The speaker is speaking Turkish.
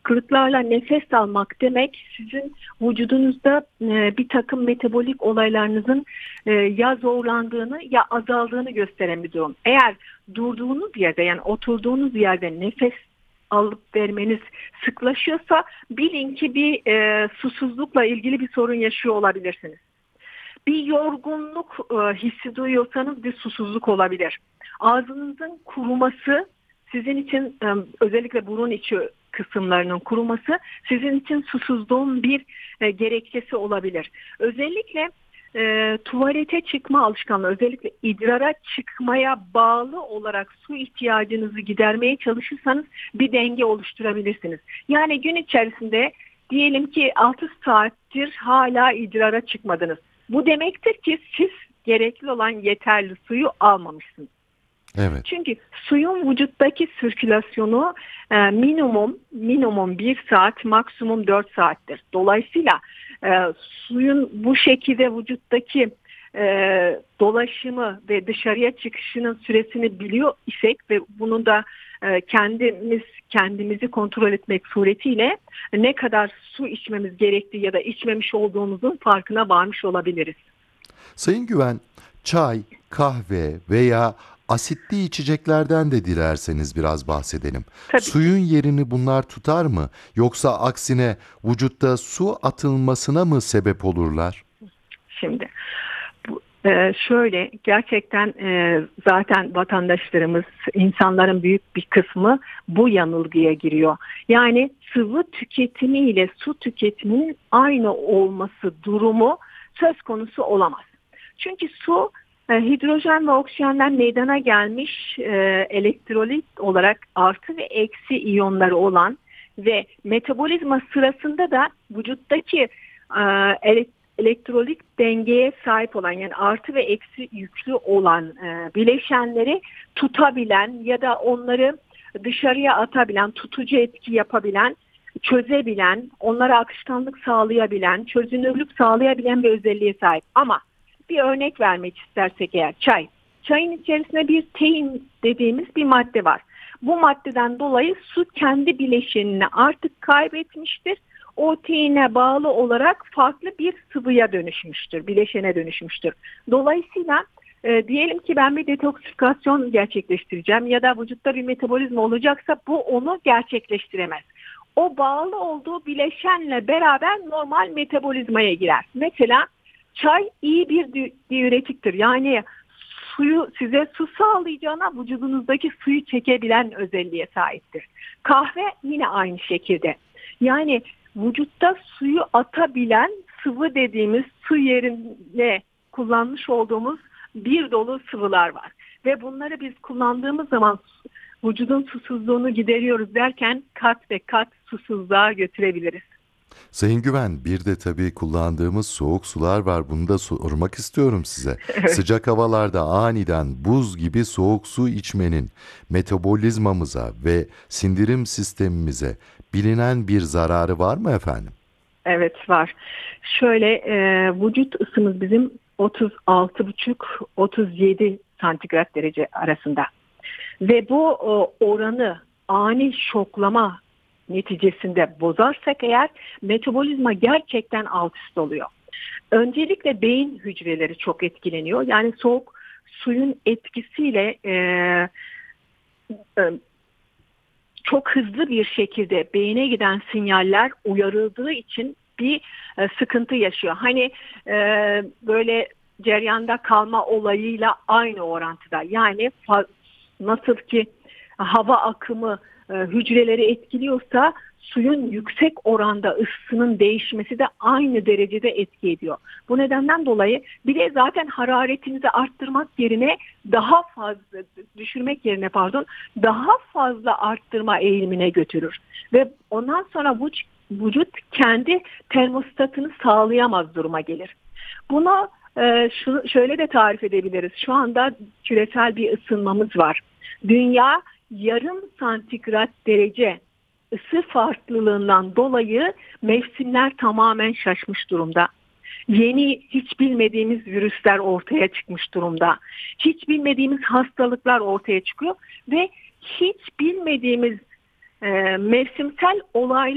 hıçkırıklarla nefes almak demek sizin vücudunuzda bir takım metabolik olaylarınızın ya zorlandığını ya azaldığını gösteren bir durum. Eğer durduğunuz yerde, yani oturduğunuz yerde nefes alıp vermeniz sıklaşıyorsa bilin ki bir susuzlukla ilgili bir sorun yaşıyor olabilirsiniz. Bir yorgunluk hissi duyuyorsanız bir susuzluk olabilir. Ağzınızın kuruması sizin için, özellikle burun içi kısımlarının kuruması sizin için susuzluğun bir gerekçesi olabilir. Özellikle tuvalete çıkma alışkanlığı, özellikle idrara çıkmaya bağlı olarak su ihtiyacınızı gidermeye çalışırsanız bir denge oluşturabilirsiniz. Yani gün içerisinde diyelim ki 6 saattir hala idrara çıkmadınız. Bu demektir ki siz gerekli olan yeterli suyu almamışsınız. Evet. Çünkü suyun vücuttaki sirkülasyonu minimum 1 saat, maksimum 4 saattir. Dolayısıyla suyun bu şekilde vücuttaki dolaşımı ve dışarıya çıkışının süresini biliyor isek ve bunu da kendimizi kontrol etmek suretiyle ne kadar su içmemiz gerektiği ya da içmemiş olduğumuzun farkına varmış olabiliriz. Sayın Güven, çay, kahve veya asitli içeceklerden de dilerseniz biraz bahsedelim. Tabii ki. Suyun yerini bunlar tutar mı? Yoksa aksine vücutta su atılmasına mı sebep olurlar? Şimdi şöyle gerçekten zaten vatandaşlarımız, insanların büyük bir kısmı bu yanılgıya giriyor. Yani sıvı tüketimi ile su tüketiminin aynı olması durumu söz konusu olamaz. Çünkü su hidrojen ve oksijenden meydana gelmiş elektrolit olarak artı ve eksi iyonları olan ve metabolizma sırasında da vücuttaki elektrolit dengeye sahip olan, yani artı ve eksi yüklü olan bileşenleri tutabilen ya da onları dışarıya atabilen, tutucu etki yapabilen, çözebilen, onlara akışkanlık sağlayabilen, çözünürlük sağlayabilen bir özelliğe sahip. Ama bir örnek vermek istersek eğer çay. Çayın içerisinde bir tein dediğimiz bir madde var. Bu maddeden dolayı su kendi bileşenini artık kaybetmiştir. O teine bağlı olarak farklı bir sıvıya dönüşmüştür, bileşene dönüşmüştür. Dolayısıyla diyelim ki ben bir detoksifikasyon gerçekleştireceğim ya da vücutta bir metabolizma olacaksa bu onu gerçekleştiremez. O bağlı olduğu bileşenle beraber normal metabolizmaya girer. Mesela çay iyi bir diüretiktir. Yani size su sağlayacağına vücudunuzdaki suyu çekebilen özelliğe sahiptir. Kahve yine aynı şekilde. Yani vücutta suyu atabilen sıvı dediğimiz su yerine kullanmış olduğumuz bir dolu sıvılar var. Ve bunları biz kullandığımız zaman vücudun susuzluğunu gideriyoruz derken kat ve kat susuzluğa götürebiliriz. Sayın Güven, bir de tabii kullandığımız soğuk sular var. Bunu da sormak istiyorum size. Evet. Sıcak havalarda aniden buz gibi soğuk su içmenin metabolizmamıza ve sindirim sistemimize bilinen bir zararı var mı efendim? Evet, var. Şöyle vücut ısımız bizim 36,5-37 santigrat derece arasında. Ve bu oranı ani şoklama neticesinde bozarsak eğer metabolizma gerçekten alt üst oluyor. Öncelikle beyin hücreleri çok etkileniyor. Yani soğuk suyun etkisiyle çok hızlı bir şekilde beyine giden sinyaller uyarıldığı için bir sıkıntı yaşıyor. Hani böyle ceryanda kalma olayıyla aynı orantıda. Yani nasıl ki hava akımı hücreleri etkiliyorsa suyun yüksek oranda ısısının değişmesi de aynı derecede etki ediyor. Bu nedenden dolayı bir de zaten hararetinizi arttırmak yerine daha fazla arttırma eğilimine götürür. Ve ondan sonra vücut kendi termostatını sağlayamaz duruma gelir. Bunu şöyle de tarif edebiliriz. Şu anda küresel bir ısınmamız var. Dünya yarım santigrat derece ısı farklılığından dolayı mevsimler tamamen şaşmış durumda. Yeni hiç bilmediğimiz virüsler ortaya çıkmış durumda. Hiç bilmediğimiz hastalıklar ortaya çıkıyor ve hiç bilmediğimiz mevsimsel olaylar